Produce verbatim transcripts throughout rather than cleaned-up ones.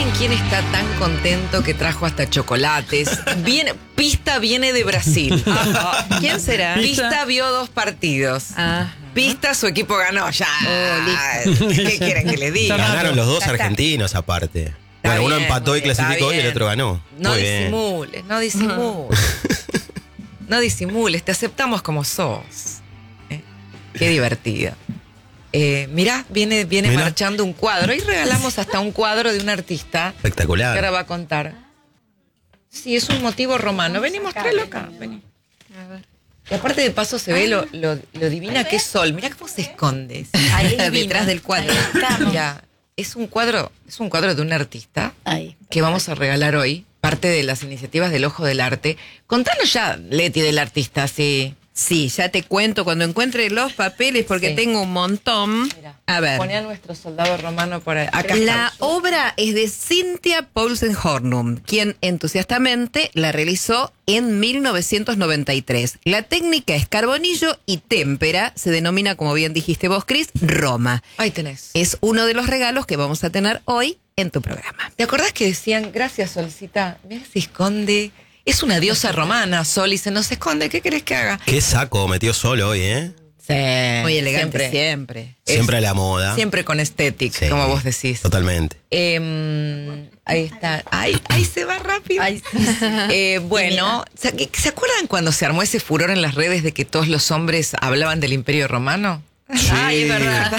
¿Saben quién está tan contento que trajo hasta chocolates? Viene, Pista viene de Brasil. ¿Quién será? Pista, Pista vio dos partidos. Ajá. Pista, su equipo ganó ya. Oh, listo. ¿Qué quieren que les diga? Ganaron los dos Ya está. argentinos aparte. Está Bueno, uno bien, empató y muy bien, clasificó está y el bien. otro ganó. No Muy bien. disimules, no disimules. No disimules, te aceptamos como sos. ¿Eh? Qué divertido. Eh, mirá, viene, viene Mirá. marchando un cuadro. Y regalamos hasta un cuadro de un artista que Espectacular. ahora va a contar. Sí, es un motivo romano. Vení, mostralo acá. Vení. Y aparte de paso se ve lo, lo, lo divina que es Sol. Mirá cómo se esconde. Ahí Divina. detrás del cuadro. Ahí estamos. Mirá, es un cuadro, es un cuadro de un artista Ahí. que vamos a regalar hoy, parte de las iniciativas del Ojo del Arte. Contanos ya, Leti, del artista, sí. Sí, ya te cuento cuando encuentre los papeles porque Sí. tengo un montón. Mira, A ver. Poné a nuestro soldado romano por ahí. Acá La está. obra es de Cynthia Paulsen Hornum, quien entusiastamente la realizó en mil novecientos noventa y tres. La técnica es carbonillo y témpera, se denomina, como bien dijiste vos, Cris, Roma. Ahí tenés. Es uno de los regalos que vamos a tener hoy en tu programa. ¿Te acordás que decían, gracias Solcita, mira se esconde? Es una diosa romana, Sol, y se nos esconde, ¿qué querés que haga? Qué saco metió Solo hoy, ¿eh? Sí, Muy elegante siempre. siempre. Es- Siempre a la moda. Siempre con estética, Sí, como vos decís. Totalmente. Eh, ahí está. Ahí, ahí se va rápido. Ay, sí, sí. Eh, bueno, ¿se, que- ¿se acuerdan cuando se armó ese furor en las redes de que todos los hombres hablaban del Imperio Romano? Ay, es verdad.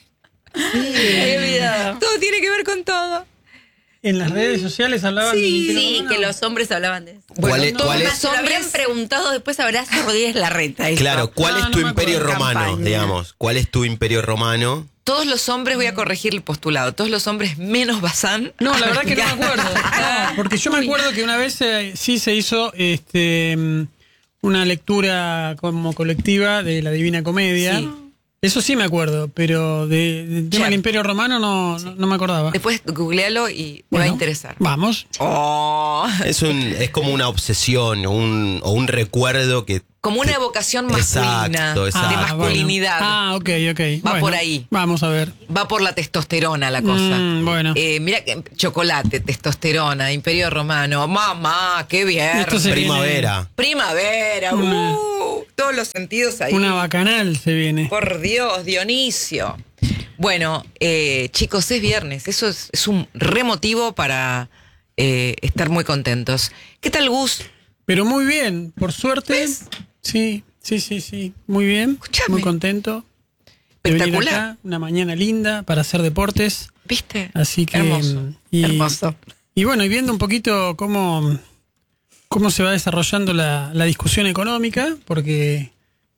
He olvidado. Todo tiene que ver con todo. En las redes sociales hablaban Sí, del Imperio Sí, Romano. que los hombres hablaban de eso. ¿Cuál es- todos cuál es- más se lo habrían preguntado después a Horacio Rodríguez Larreta. eso. Claro, ¿cuál No, es no tu me imperio acuerdo. romano, Campaña. digamos? ¿Cuál es tu imperio romano? Todos los hombres, voy a corregir el postulado, todos los hombres menos Bazán. No, la verdad que no me acuerdo. No, porque yo me acuerdo que una vez eh, sí se hizo este mm, una lectura como colectiva de la Divina Comedia. Sí. Eso sí me acuerdo, pero de, del tema Che. del Imperio Romano no, no, no me acordaba. Después googlealo y te va a Bueno, interesar. Vamos. Oh, Es un es como una obsesión o un, o un recuerdo que... como una evocación masculina, Exacto, exacto. de Ah, masculinidad. Bueno. Ah, ok, ok. Va Bueno, por ahí. Vamos a ver. Va por la testosterona la cosa. Mm, bueno. Eh, mira, que chocolate, testosterona, Imperio Romano. Mamá, qué bien. Esto se Primavera. Primavera, Una- uh, todos los sentidos ahí. Una bacanal se viene. Por Dios, Dionisio. Bueno, eh, chicos, es viernes. Eso es, es un remotivo para eh, estar muy contentos. ¿Qué tal, Gus? Pero muy bien, por suerte. ¿Ves? Sí, sí, sí, sí. Muy bien. Escuchame. Muy contento. De venir Espectacular. acá, una mañana linda para hacer deportes. ¿Viste? Así que. Hermoso. Y, Hermoso. y bueno, y viendo un poquito cómo, cómo se va desarrollando la, la discusión económica, porque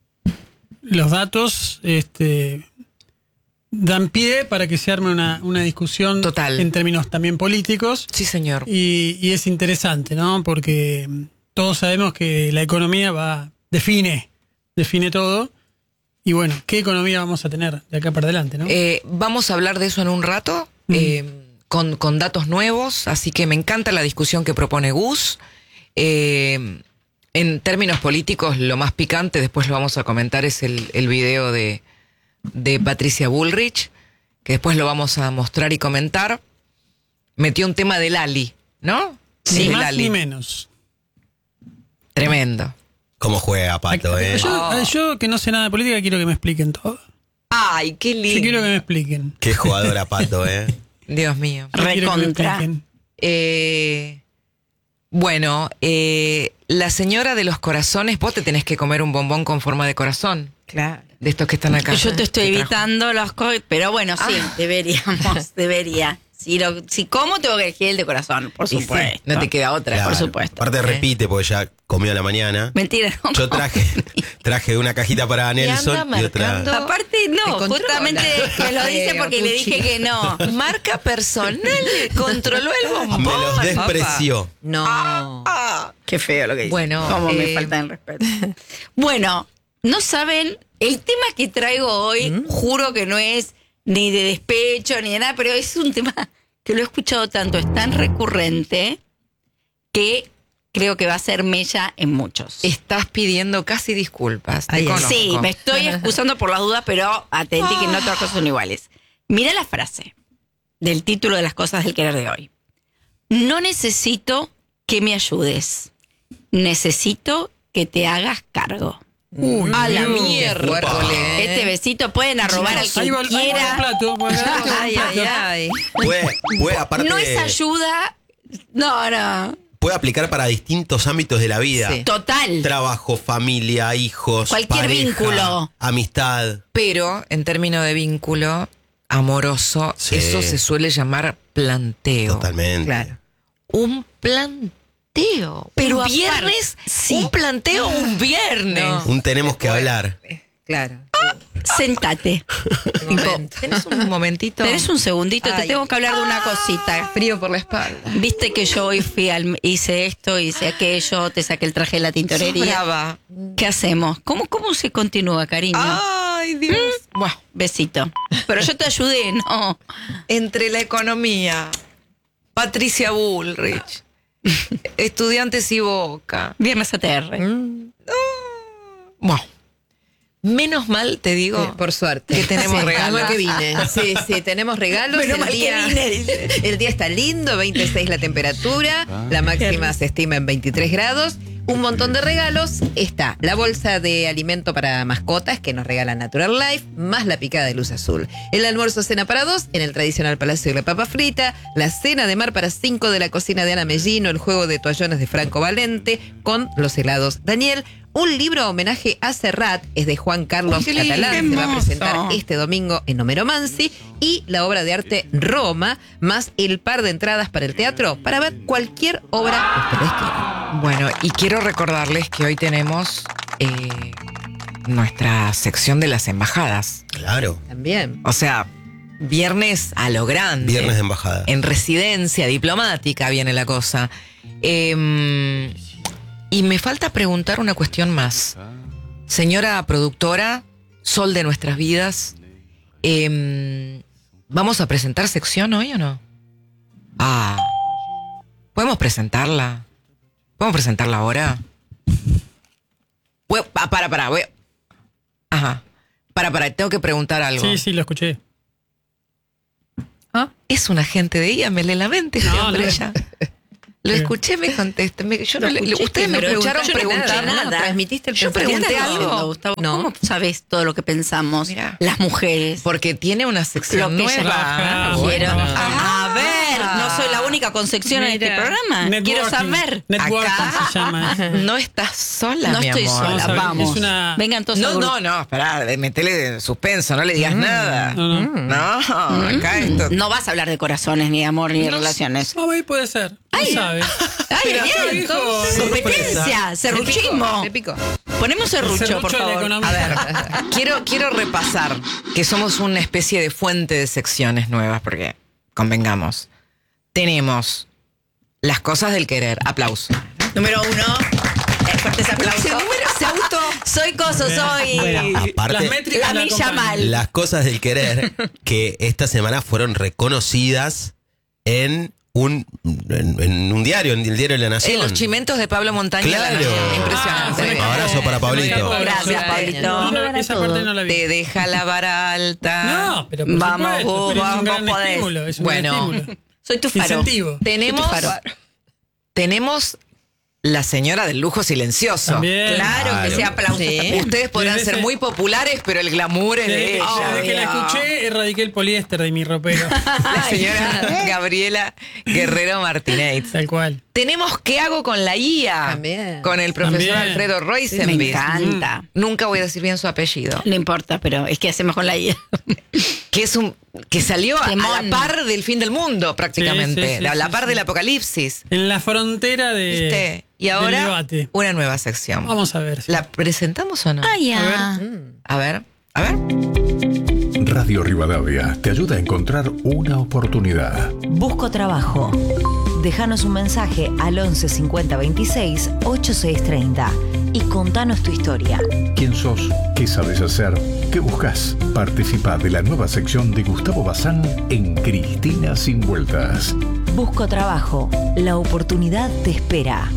los datos este, dan pie para que se arme una, una discusión Total. en términos también políticos. Sí, señor. Y, y es interesante, ¿no? Porque todos sabemos que la economía va, define, define todo. Y bueno, ¿qué economía vamos a tener de acá para adelante, no? Eh, vamos a hablar de eso en un rato, Mm. eh, con, con datos nuevos, así que me encanta la discusión que propone Gus. Eh, en términos políticos, lo más picante, después lo vamos a comentar, es el, el video de, de Patricia Bullrich, que después lo vamos a mostrar y comentar. Metió un tema de Lali, ¿no? ni de más Lali. ni menos. Tremendo. ¿Cómo juega, Pato, eh? Yo, Oh. yo que no sé nada de política quiero que me expliquen todo. Ay, qué Yo lindo. quiero que me expliquen. Qué jugadora, Pato, eh. Dios mío. Yo quiero que me Recontra. expliquen. Eh, bueno, eh, la señora de los corazones, vos te tenés que comer un bombón con forma de corazón, Claro. de estos que están acá. Yo te estoy Te trajo. evitando los COVID, pero bueno, sí, Ah. deberíamos, debería. Si, lo, si como, tengo que elegir el de corazón, por Y sí, supuesto. no te queda otra. Claro. por supuesto. Aparte repite porque ya comió a la mañana. Mentira. no. Yo traje traje una cajita para Nelson anda y otra... marcando. Aparte, Te no, controla. justamente me lo dice porque le dije que no. Marca personal, controló el bombón. Me los despreció. No. Ah, Qué feo lo que dice. Bueno, Cómo me eh, falta el respeto. Bueno, no saben, el tema que traigo hoy, ¿Mm? juro que no es ni de despecho ni de nada, pero es un tema que lo he escuchado tanto, es tan recurrente que creo que va a ser mella en muchos. estás pidiendo casi disculpas. Te Ay, conozco. Sí, me estoy excusando por las dudas, pero atenti que no todas las cosas son iguales. Mira la frase del título de las cosas del querer de hoy. no necesito que me ayudes. Necesito que te hagas cargo. Uy, A la Dios. miércoles. Este besito pueden arrobar al que Ahí va, ahí va quiera. el plato. Bueno, ahí va el Ay, ay, plato. ay. Puede, puede, aparte, No es ayuda. No, no. puede aplicar para distintos ámbitos de la vida. Sí. Total. Trabajo, familia, hijos, Cualquier pareja, vínculo. amistad. Pero en términos de vínculo amoroso, Sí. eso se suele llamar planteo. Totalmente. Claro. Un planteo. Pero un aparte- viernes, sí. un planteo un viernes. No. Un tenemos que hablar. Claro. Sentate. Momento. ¿Tenés un momentito? Tenés un segundito, te Ay. tengo que hablar de una cosita. Frío por la espalda. Viste que yo hoy fui al, hice esto, hice aquello, te saqué el traje de la Sos tintorería. brava. ¿Qué hacemos? ¿Cómo, cómo se continúa, cariño? Ay, Dios. Bueno, Besito. Pero yo te ayudé, ¿no? entre la economía, Patricia Bullrich, Estudiantes y Boca. Viernes A T R. Bueno, menos mal te digo Sí, por suerte. que tenemos Sí, regalos. lo que vine. Sí, sí, tenemos regalos. Menos el, mal que día, vine, dice. el día está lindo, veintiséis la temperatura, la máxima se estima en veintitrés grados. Un montón de regalos. Está la bolsa de alimento para mascotas que nos regala Natural Life, más la picada de luz azul. El almuerzo cena para dos en el tradicional Palacio de la Papa Frita. La cena de mar para cinco de la cocina de Ana Mellino. El juego de toallones de Franco Valente con los helados Daniel. Un libro homenaje a Serrat, es de Juan Carlos Uy, qué lindo, Catalán, qué se va a hermoso. presentar este domingo en Homero Mansi, y la obra de arte Roma, más el par de entradas para el teatro, para ver cualquier obra que ustedes quieran. Bueno, y quiero recordarles que hoy tenemos eh, nuestra sección de las embajadas. Claro. También. O sea, viernes a lo grande. Viernes de embajada. En residencia diplomática viene la cosa. Eh, y me falta preguntar una cuestión más. Señora productora, sol de nuestras vidas, eh, ¿vamos a presentar sección hoy o no? Ah, ¿podemos presentarla? ¿Podemos presentarla ahora? Voy- ah, para, para, voy. Ajá. Para, para, tengo que preguntar algo. Sí, sí, lo escuché. ¿Ah? Es un agente de I A, me lee la mente este No, hombre no. ya. Lo Sí. escuché, me contesta. Me- yo no Lo le- escuché, ustedes me pero escucharon yo no preguntar escuché nada. nada. ¿Transmitiste el Yo pensamiento? pregunté ¿Qué estás algo. haciendo, Gustavo? No. ¿Cómo sabes todo lo que pensamos? Mirá. Las mujeres. Porque tiene una sección Lo que ella nueva. trabaja. Quiero- bueno. a ver, no soy la única con sección en este Mira. programa. Networking. Quiero saber. Networking Acá. se llama. No estás sola, No mi estoy amor. sola, Vamos a ver, vamos. es una- Vengan todos No, a no, no, esperá, metele suspenso, no le digas nada. No, no. No, acá esto. No vas a hablar de corazones, ni de amor, ni de relaciones. No, ahí puede ser. ¿Quién Ay. sabe? ¡Ay, Pero bien! acá dijo- ¡Competencia! ¡Serruchismo! Te pico. Ponemos serrucho, serrucho por de la favor. economía. A ver, quiero, quiero repasar que somos una especie de fuente de secciones nuevas, porque convengamos. Tenemos las cosas del querer. Aplauso. Número uno. Eh, fuertes aplausos. Se auto. Soy coso, soy. Bueno, Aparte- las métricas La la milla acompañan. mal. Las cosas del querer que esta semana fueron reconocidas en un, en, en un diario, en el diario de la Nación. En los chimentos de Pablo Montaña. Claro. La Nación. Ah, Impresionante. se me Abrazo para escapó, se me Pablito. escapó. Gracias, Pablito. No, no, esa parte no la vi. Te deja la vara alta. No, pero por Vamos, supuesto, vos, pero es un vos gran podés. estímulo, es un Bueno. gran estímulo. Soy tu faro. Incentivo. Tenemos, Soy tu faro. tenemos la señora del lujo silencioso. También. Claro que Claro. sea aplausos Sí. también. Ustedes podrán Desde ser ese- muy populares, pero el glamour es de Desde, que- ella. desde que la Obvio. escuché, erradiqué el poliéster de mi ropero. La señora Gabriela Guerrero Martínez. Tal cual. Tenemos ¿Qué hago con la I A? También. Con el profesor También. Alfredo Me Roisenbis. encanta. Nunca voy a decir bien su apellido. No importa, pero es que hacemos con la I A. Que es un que salió a, a Temón. la par del fin del mundo, prácticamente. Sí, sí, sí, a la sí, par sí. del apocalipsis. En la frontera de, ¿Viste? Y del ahora debate. una nueva sección. Vamos a ver. si- ¿La presentamos o no? Ah, ya. A ver, a ver. Radio Rivadavia te ayuda a encontrar una oportunidad. Busco trabajo. Déjanos un mensaje al once cincuenta veintiséis ochenta y seis treinta y contanos tu historia. ¿Quién sos? ¿Qué sabes hacer? ¿Qué buscas? Participa de la nueva sección de Gustavo Bazán en Cristina Sin Vueltas. Busco trabajo. La oportunidad te espera.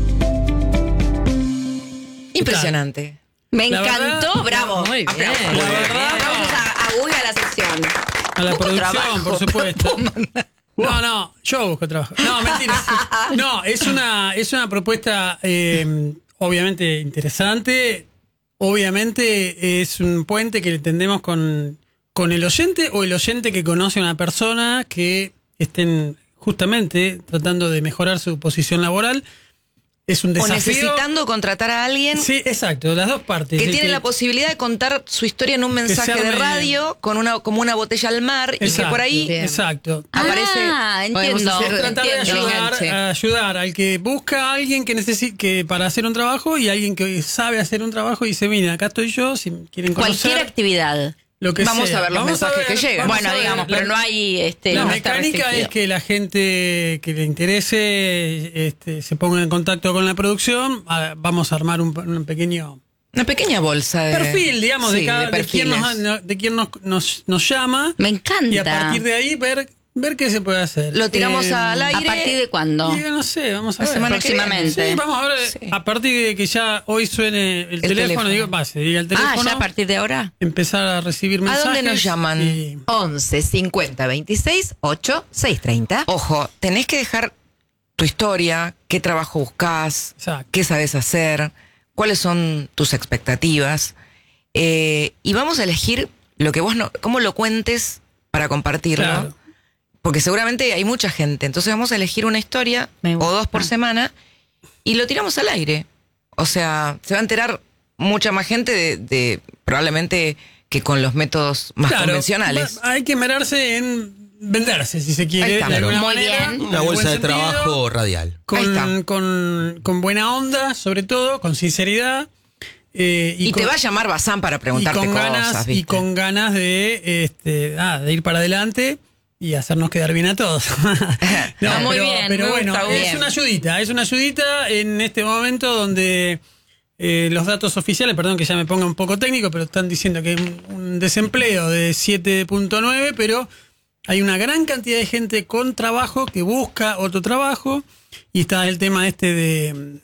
Impresionante. Me La encantó, verdad- bravo. Muy bien. Aplausos. La verdad- Aplausos a, a Uy, a la sección. A la Poco producción, trabajo, por supuesto. No, no, yo busco trabajo. No, mentira. No, es una, es una propuesta eh, obviamente interesante. Obviamente es un puente que tendemos con, con el oyente o el oyente que conoce a una persona que estén justamente tratando de mejorar su posición laboral. Es un desafío. O necesitando contratar a alguien. Sí, exacto, las dos partes. Que El tiene que- la posibilidad de contar su historia en un mensaje se de arme- radio con una como una botella al mar y que Exacto, por ahí Bien. Exacto. aparece. Ah, podemos entiendo. hacer- Tratar de entiendo. ayudar, enganche. a ayudar al que busca a alguien que necesite que para hacer un trabajo y alguien que sabe hacer un trabajo y dice, mira, acá estoy yo, si quieren conocer Cualquier actividad. lo que Vamos sea. a ver los Vamos a mensajes ver, que llegan. vamos Bueno, a ver. digamos, pero La- no hay este La no está mecánica restringido. es que la gente que le interese este, se ponga en contacto con la producción. Ah, vamos a armar un, un pequeño Una pequeña bolsa de perfil, digamos, sí, de, cada, de, quién, perfiles. nos, de quién nos, nos, nos llama. Me encanta. Y a partir de ahí ver, ver qué se puede hacer. Lo tiramos Eh, al ¿A aire. partir de cuándo? y no sé, vamos a La ver. semana que viene. Próximamente. Sí, vamos a ver. Sí. A partir de que ya hoy suene el, teléfono, teléfono. digo, va, se diga el Ah, teléfono. ya a partir de ahora. Empezar a recibir ¿A mensajes. dónde nos llaman? y- once cincuenta veintiséis ocho seis treinta. Ojo, tenés que dejar tu historia, qué trabajo buscas, Exacto. qué sabes hacer, cuáles son tus expectativas. Eh, y vamos a elegir lo que vos no, cómo lo cuentes para compartirlo. Claro. Porque seguramente hay mucha gente. Entonces vamos a elegir una historia Me o gusta. dos por semana y lo tiramos al aire. O sea, se va a enterar mucha más gente de, de probablemente que con los métodos más Claro, convencionales. va- hay que merarse en venderse, si se Ahí quiere. está. de alguna Muy manera, bien. en Una el bolsa buen de sentido, trabajo radial. Ahí Con, está. con, con buena onda, sobre todo, con sinceridad. eh, Y, con- te va a llamar Bazán para preguntarte y con cosas, ganas, ¿viste? y con ganas de, este, ah, de ir para adelante y hacernos quedar bien a todos. Ah, muy bien, pero me bueno, gusta, es bien. una ayudita, es una ayudita en este momento donde eh, los datos oficiales, perdón que ya me ponga un poco técnico, pero están diciendo que hay un, un desempleo de siete punto nueve, pero hay una gran cantidad de gente con trabajo que busca otro trabajo y está el tema este de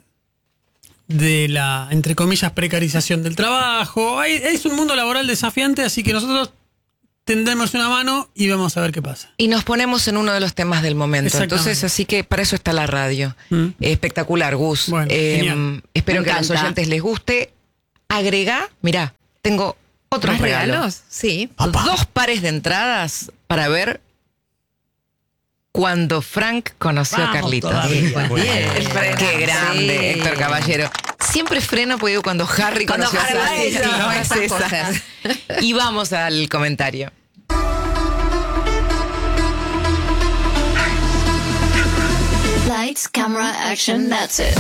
de la, entre comillas, precarización del trabajo. Hay- es un mundo laboral desafiante, así que nosotros tendremos una mano y vamos a ver qué pasa. Y nos ponemos en uno de los temas del momento. Exactamente. Entonces, así que para eso está la radio. Mm. Eh, espectacular, Gus. Bueno, Eh, genial. espero Me que a los encanta. oyentes les guste. Agregá, mirá, tengo otros ¿Más regalos. regalos? Sí. Dos pares de entradas para ver cuando Frank conoció a Carlitos. todavía. Muy Bien. bien. El Frank, qué grande, Sí. Héctor Caballero. Siempre freno porque digo, cuando Harry Cuando conoció Harry, a Sally. sí, no, con es esas esa. cosas. Y vamos al comentario. Lights, camera, action, that's it.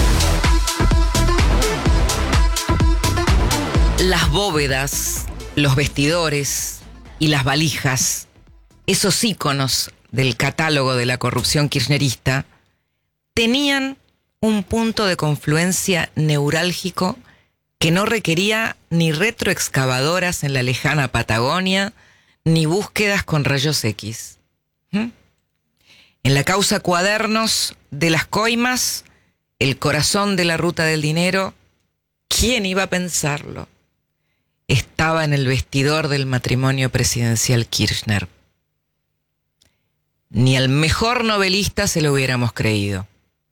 Las bóvedas, los vestidores y las valijas, esos íconos del catálogo de la corrupción kirchnerista, tenían un punto de confluencia neurálgico que no requería ni retroexcavadoras en la lejana Patagonia, ni búsquedas con rayos X. ¿Mm? En la causa Cuadernos de las Coimas, el corazón de la ruta del dinero, ¿quién iba a pensarlo? Estaba en el vestidor del matrimonio presidencial Kirchner. Ni al mejor novelista se lo hubiéramos creído.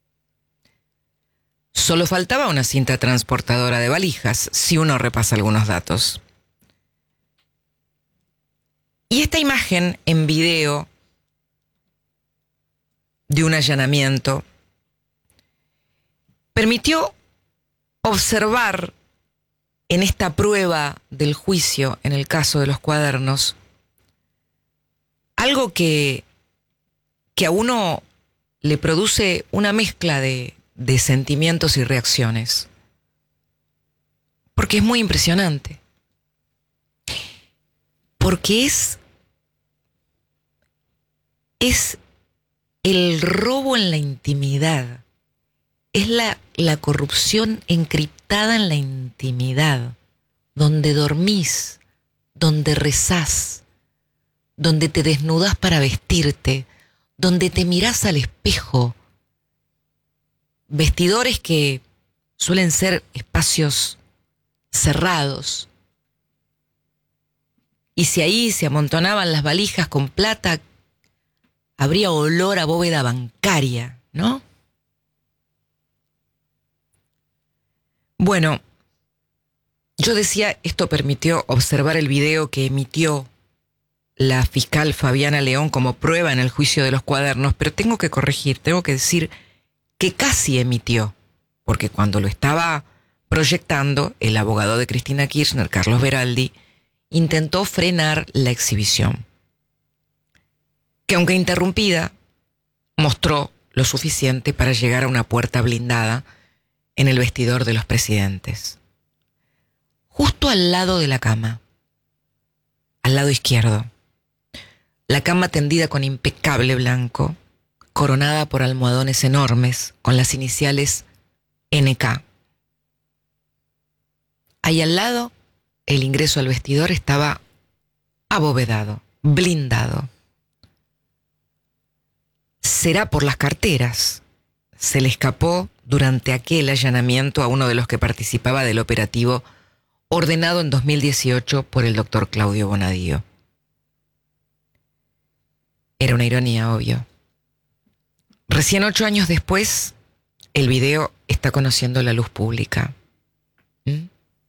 Solo faltaba una cinta transportadora de valijas, si uno repasa algunos datos. Y esta imagen en video de un allanamiento permitió observar en esta prueba del juicio, en el caso de los Cuadernos, algo que, que a uno le produce una mezcla de, de sentimientos y reacciones. Porque es muy impresionante. Porque es, es el robo en la intimidad. Es la, la corrupción encriptada en la intimidad, donde dormís, donde rezás, donde te desnudás para vestirte, donde te mirás al espejo. Vestidores que suelen ser espacios cerrados. Y si ahí se amontonaban las valijas con plata, habría olor a bóveda bancaria, ¿no? Bueno, yo decía, esto permitió observar el video que emitió la fiscal Fabiana León como prueba en el juicio de los cuadernos, pero tengo que corregir, tengo que decir que casi emitió, porque cuando lo estaba proyectando, el abogado de Cristina Kirchner, Carlos Beraldi, intentó frenar la exhibición, que aunque interrumpida, mostró lo suficiente para llegar a una puerta blindada en el vestidor de los presidentes. Justo al lado de la cama, al lado izquierdo. La cama tendida con impecable blanco, coronada por almohadones enormes con las iniciales N K. Ahí al lado, el ingreso al vestidor estaba abovedado, blindado. Será por las carteras. Se le escapó durante aquel allanamiento a uno de los que participaba del operativo ordenado en dos mil dieciocho por el doctor Claudio Bonadío. Era una ironía, obvio. Recién ocho años después, el video está conociendo la luz pública. ¿Mm?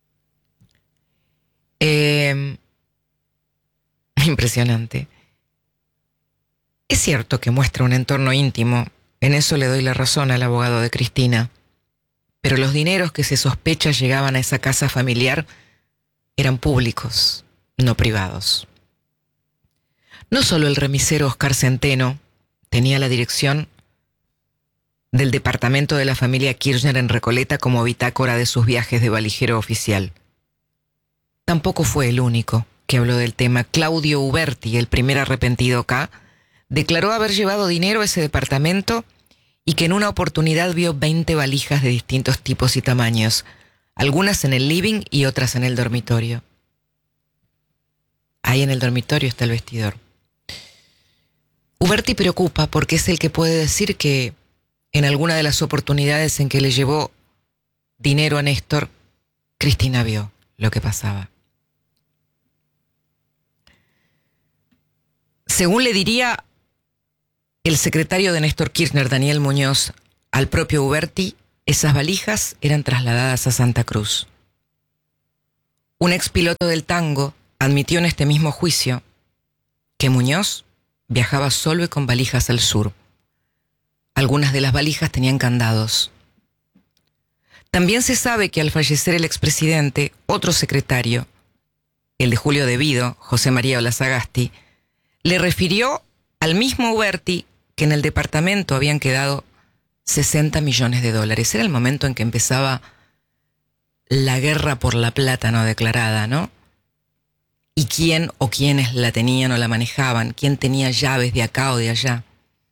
Eh, impresionante. Es cierto que muestra un entorno íntimo, en eso le doy la razón al abogado de Cristina, pero los dineros que se sospecha llegaban a esa casa familiar eran públicos, no privados. No solo el remisero Oscar Centeno tenía la dirección del departamento de la familia Kirchner en Recoleta como bitácora de sus viajes de valijero oficial. Tampoco fue el único que habló del tema. Claudio Uberti, el primer arrepentido acá, declaró haber llevado dinero a ese departamento y que en una oportunidad vio veinte valijas de distintos tipos y tamaños, algunas en el living y otras en el dormitorio. Ahí en el dormitorio está el vestidor. Uberti preocupa porque es el que puede decir que en alguna de las oportunidades en que le llevó dinero a Néstor, Cristina vio lo que pasaba. Según le diría el secretario de Néstor Kirchner, Daniel Muñoz, al propio Uberti, esas valijas eran trasladadas a Santa Cruz. Un expiloto del tango admitió en este mismo juicio que Muñoz viajaba solo y con valijas al sur. Algunas de las valijas tenían candados. También se sabe que al fallecer el expresidente, otro secretario, el de Julio De Vido, José María Olazagasti, le refirió al mismo Uberti que en el departamento habían quedado sesenta millones de dólares. Era el momento en que empezaba la guerra por la plata no declarada, ¿no? Y quién o quiénes la tenían o la manejaban, quién tenía llaves de acá o de allá.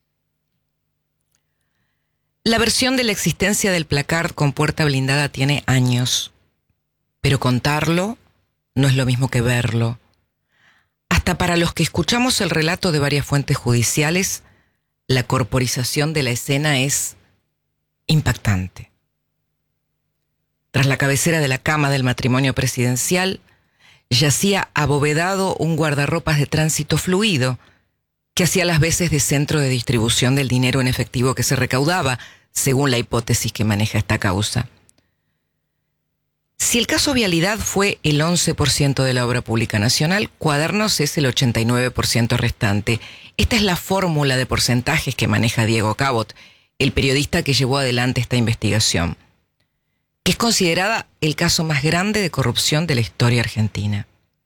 La versión de la existencia del placard con puerta blindada tiene años, pero contarlo no es lo mismo que verlo. Hasta para los que escuchamos el relato de varias fuentes judiciales, la corporización de la escena es impactante. Tras la cabecera de la cama del matrimonio presidencial, yacía abovedado un guardarropas de tránsito fluido que hacía las veces de centro de distribución del dinero en efectivo que se recaudaba, según la hipótesis que maneja esta causa. Si el caso Vialidad fue el once por ciento de la obra pública nacional, Cuadernos es el ochenta y nueve por ciento restante. Esta es la fórmula de porcentajes que maneja Diego Cabot, el periodista que llevó adelante esta investigación, que es considerada el caso más grande de corrupción de la historia argentina.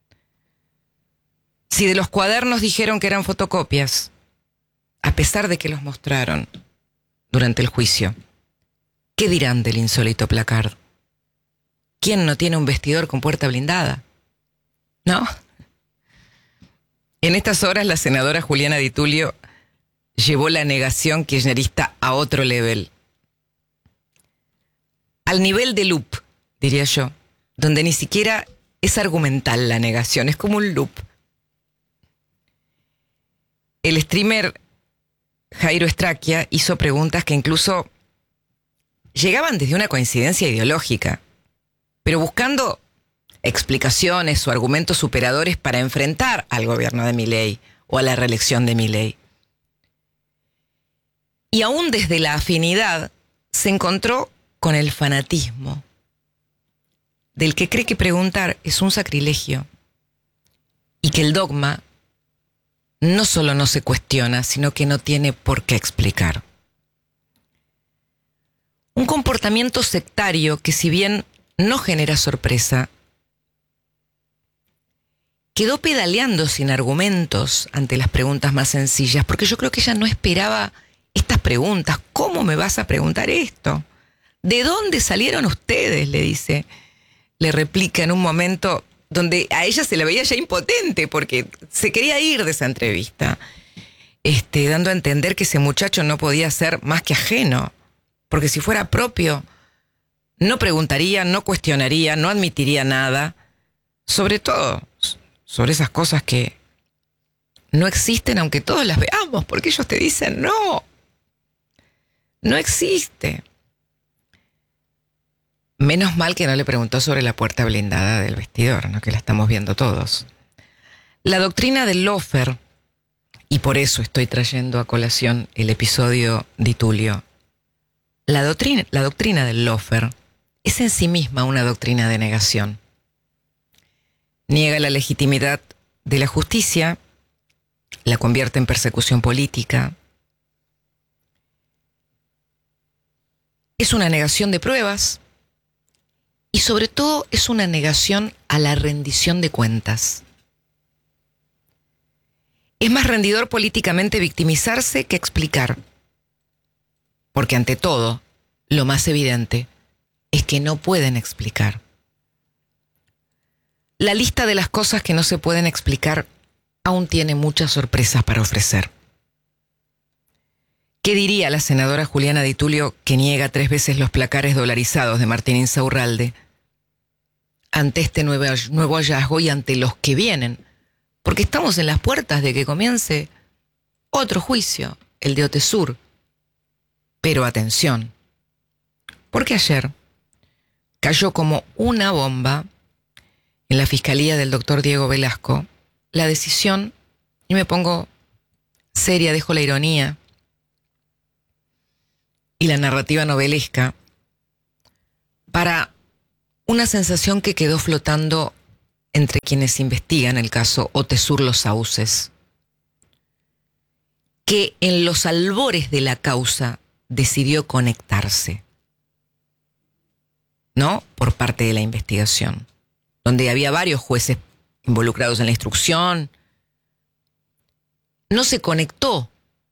Si de los Cuadernos dijeron que eran fotocopias, a pesar de que los mostraron durante el juicio, ¿qué dirán del insólito placard? ¿Quién no tiene un vestidor con puerta blindada? ¿No? En estas horas la senadora Juliana Di Tulio llevó la negación kirchnerista a otro nivel. Al nivel de loop, diría yo, donde ni siquiera es argumental la negación, es como un loop. El streamer Jairo Estraquia hizo preguntas que incluso llegaban desde una coincidencia ideológica, pero buscando explicaciones o argumentos superadores para enfrentar al gobierno de Milei o a la reelección de Milei. Y aún desde la afinidad se encontró con el fanatismo, del que cree que preguntar es un sacrilegio y que el dogma no solo no se cuestiona, sino que no tiene por qué explicar. Un comportamiento sectario que, si bien no genera sorpresa, quedó pedaleando sin argumentos ante las preguntas más sencillas, porque yo creo que ella no esperaba estas preguntas. ¿Cómo me vas a preguntar esto? ¿De dónde salieron ustedes?, le dice. Le replica en un momento donde a ella se la veía ya impotente porque se quería ir de esa entrevista, este, dando a entender que ese muchacho no podía ser más que ajeno, porque si fuera propio, no preguntaría, no cuestionaría, no admitiría nada, sobre todo sobre esas cosas que no existen aunque todos las veamos, porque ellos te dicen no, no existe. Menos mal que no le preguntó sobre la puerta blindada del vestidor, ¿no?, que la estamos viendo todos. La doctrina del lawfare, y por eso estoy trayendo a colación el episodio de Tulio, la doctrina, la doctrina del lawfare es en sí misma una doctrina de negación. Niega la legitimidad de la justicia, la convierte en persecución política. Es una negación de pruebas y sobre todo es una negación a la rendición de cuentas. Es más rendidor políticamente victimizarse que explicar, porque ante todo, lo más evidente es que no pueden explicar. La lista de las cosas que no se pueden explicar aún tiene muchas sorpresas para ofrecer. ¿Qué diría la senadora Juliana Di Tulio, que niega tres veces los placares dolarizados de Martín Insaurralde, ante este nuevo, nuevo hallazgo y ante los que vienen? Porque estamos en las puertas de que comience otro juicio, el de Otesur. Pero atención, porque ayer cayó como una bomba en la fiscalía del doctor Diego Velasco la decisión, y me pongo seria, dejo la ironía y la narrativa novelesca, para una sensación que quedó flotando entre quienes investigan el caso Otesur Los Sauces, que en los albores de la causa decidió conectarse, ¿no?, por parte de la investigación, donde había varios jueces involucrados en la instrucción. No se conectó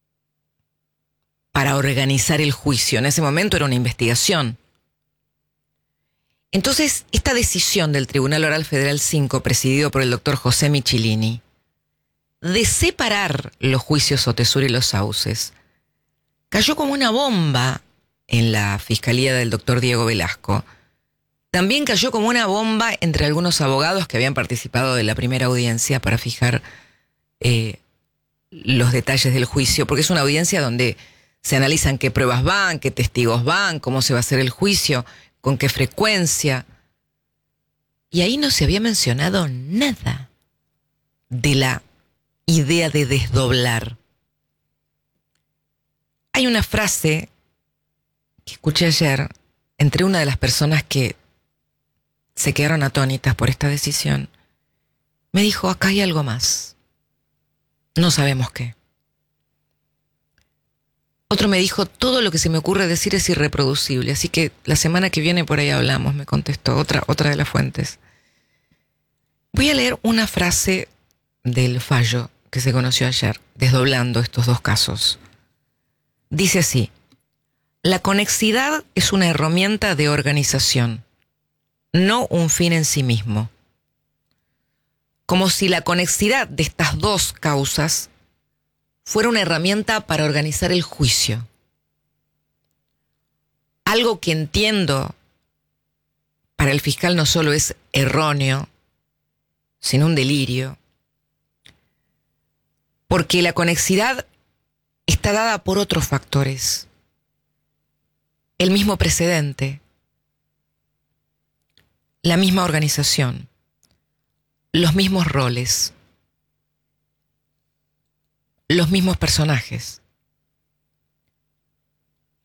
para organizar el juicio. En ese momento era una investigación. Entonces, esta decisión del Tribunal Oral Federal cinco, presidido por el doctor José Michilini, de separar los juicios Otesur y Los Sauces, cayó como una bomba en la fiscalía del doctor Diego Velasco. También cayó como una bomba entre algunos abogados que habían participado de la primera audiencia para fijar eh, los detalles del juicio, porque es una audiencia donde se analizan qué pruebas van, qué testigos van, cómo se va a hacer el juicio, con qué frecuencia. Y ahí no se había mencionado nada de la idea de desdoblar. Hay una frase que escuché ayer entre una de las personas que se quedaron atónitas por esta decisión. Me dijo, acá hay algo más. No sabemos qué. Otro me dijo, todo lo que se me ocurre decir es irreproducible, así que la semana que viene por ahí hablamos, me contestó otra, otra de las fuentes. Voy a leer una frase del fallo que se conoció ayer, desdoblando estos dos casos. Dice así: la conexidad es una herramienta de organización, no un fin en sí mismo. Como si la conexidad de estas dos causas fuera una herramienta para organizar el juicio. Algo que entiendo para el fiscal no solo es erróneo, sino un delirio. Porque la conexidad está dada por otros factores. El mismo precedente, la misma organización, los mismos roles, los mismos personajes.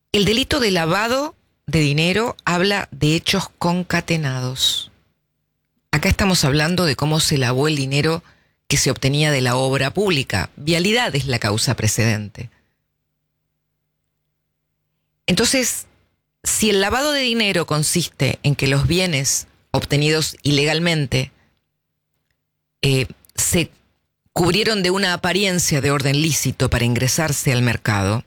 El delito de lavado de dinero habla de hechos concatenados. Acá estamos hablando de cómo se lavó el dinero que se obtenía de la obra pública. Vialidad es la causa precedente. Entonces, si el lavado de dinero consiste en que los bienes obtenidos ilegalmente eh, se cubrieron de una apariencia de orden lícito para ingresarse al mercado,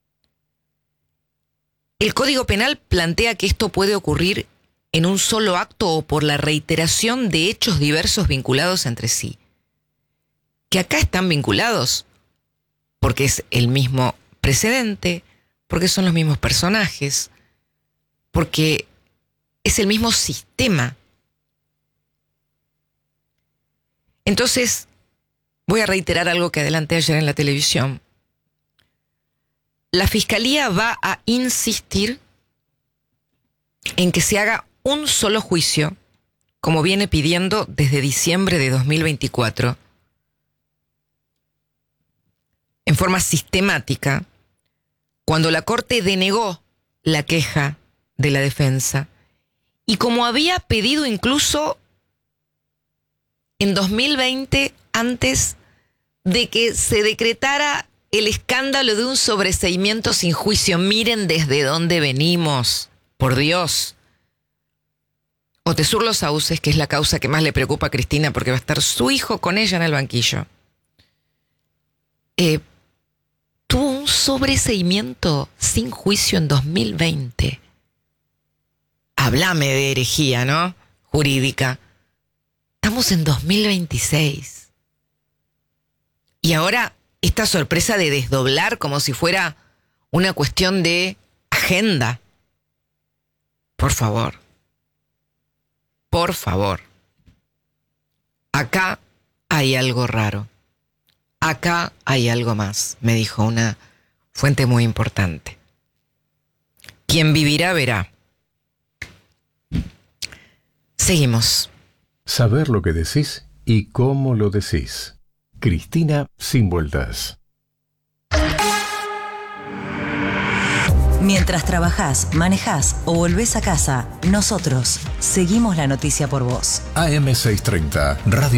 el Código Penal plantea que esto puede ocurrir en un solo acto o por la reiteración de hechos diversos vinculados entre sí. Que acá están vinculados porque es el mismo precedente, porque son los mismos personajes, porque es el mismo sistema. Entonces, voy a reiterar algo que adelanté ayer en la televisión. La Fiscalía va a insistir en que se haga un solo juicio, como viene pidiendo desde diciembre de dos mil veinticuatro, en forma sistemática, cuando la Corte denegó la queja de la defensa y como había pedido incluso en dos mil veinte, antes de que se decretara el escándalo de un sobreseimiento sin juicio. Miren desde dónde venimos, por Dios. Otesur Los Sauces, que es la causa que más le preocupa a Cristina porque va a estar su hijo con ella en el banquillo, eh, tuvo un sobreseimiento sin juicio en dos mil veinte. Háblame de herejía, ¿no? Jurídica. Estamos en dos mil veintiséis. Y ahora esta sorpresa de desdoblar como si fuera una cuestión de agenda. Por favor. Por favor. Acá hay algo raro. Acá hay algo más, me dijo una fuente muy importante. Quien vivirá verá. Seguimos. Saber lo que decís y cómo lo decís. Cristina sin vueltas. Mientras trabajás, manejás o volvés a casa, nosotros seguimos la noticia por vos. A M seiscientos treinta, Radio